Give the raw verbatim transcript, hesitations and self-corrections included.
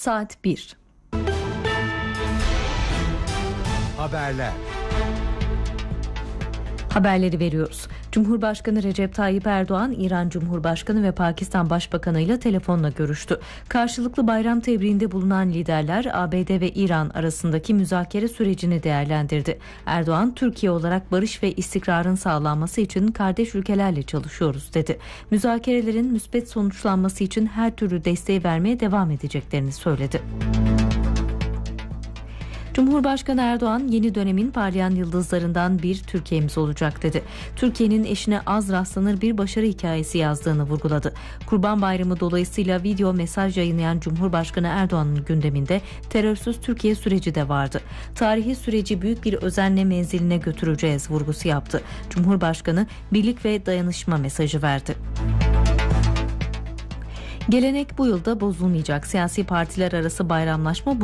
Saat bir. Haberler. Haberleri veriyoruz. Cumhurbaşkanı Recep Tayyip Erdoğan, İran Cumhurbaşkanı ve Pakistan Başbakanı ile telefonla görüştü. Karşılıklı bayram tebriğinde bulunan liderler A B D ve İran arasındaki müzakere sürecini değerlendirdi. Erdoğan, Türkiye olarak barış ve istikrarın sağlanması için kardeş ülkelerle çalışıyoruz dedi. Müzakerelerin müspet sonuçlanması için her türlü desteği vermeye devam edeceklerini söyledi. Cumhurbaşkanı Erdoğan, yeni dönemin parlayan yıldızlarından bir Türkiye'miz olacak dedi. Türkiye'nin eşine az rastlanır bir başarı hikayesi yazdığını vurguladı. Kurban Bayramı dolayısıyla video mesaj yayınlayan Cumhurbaşkanı Erdoğan'ın gündeminde terörsüz Türkiye süreci de vardı. Tarihi süreci büyük bir özenle menziline götüreceğiz vurgusu yaptı. Cumhurbaşkanı birlik ve dayanışma mesajı verdi. Gelenek bu yılda bozulmayacak. Siyasi partiler arası bayramlaşma bu